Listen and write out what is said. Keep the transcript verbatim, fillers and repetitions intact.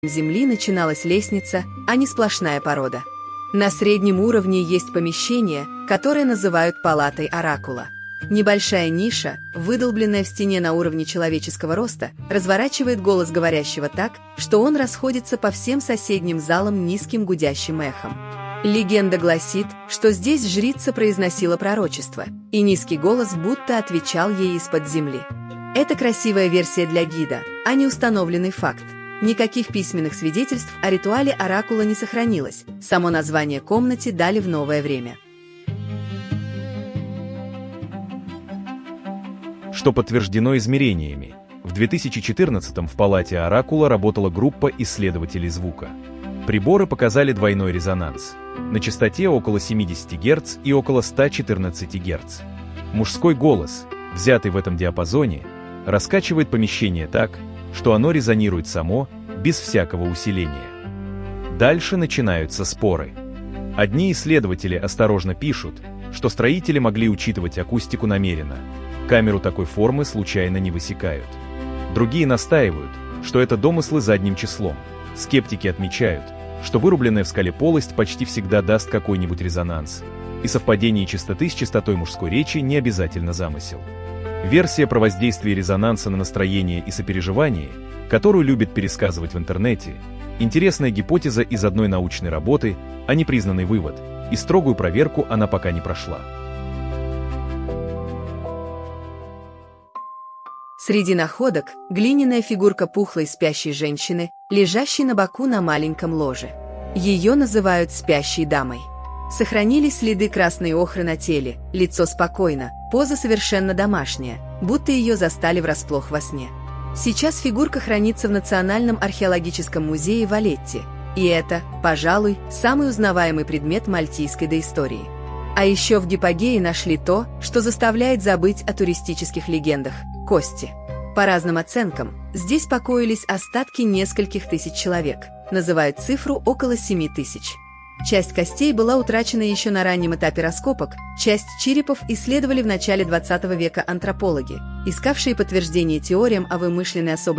Земли начиналась лестница, а не сплошная порода. На среднем уровне есть помещение, которое называют палатой оракула. Небольшая ниша, выдолбленная в стене на уровне человеческого роста, разворачивает голос говорящего так, что он расходится по всем соседним залам низким гудящим эхом. Легенда гласит, что здесь жрица произносила пророчество, и низкий голос будто отвечал ей из-под земли. Это красивая версия для гида, а не установленный факт. Никаких письменных свидетельств о ритуале оракула не сохранилось, само название комнате дали в новое время. Что подтверждено измерениями. В две тысячи четырнадцатом в палате оракула работала группа исследователей звука. Приборы показали двойной резонанс. На частоте около семидесяти герц и около ста четырнадцати герц. Мужской голос, взятый в этом диапазоне, раскачивает помещение так, что оно резонирует само, без всякого усиления. Дальше начинаются споры. Одни исследователи осторожно пишут, что строители могли учитывать акустику намеренно. Камеру такой формы случайно не высекают. Другие настаивают, что это домыслы задним числом. Скептики отмечают, что вырубленная в скале полость почти всегда даст какой-нибудь резонанс, и совпадение частоты с частотой мужской речи не обязательно замысел. Версия про воздействие резонанса на настроение и сопереживание, которую любят пересказывать в интернете, интересная гипотеза из одной научной работы, а не признанный вывод, и строгую проверку она пока не прошла. Среди находок глиняная фигурка пухлой спящей женщины, лежащей на боку на маленьком ложе. Ее называют спящей дамой. Сохранились следы красной охры на теле, лицо спокойно, поза совершенно домашняя, будто ее застали врасплох во сне. Сейчас фигурка хранится в Национальном археологическом музее Валетти, и это, пожалуй, самый узнаваемый предмет мальтийской доистории. А еще в Гипогее нашли то, что заставляет забыть о туристических легендах – кости. По разным оценкам, здесь покоились остатки нескольких тысяч человек, называют цифру около семи тысяч. Часть костей была утрачена еще на раннем этапе раскопок, часть черепов исследовали в начале двадцатого века антропологи, искавшие подтверждение теориям о вымышленной особой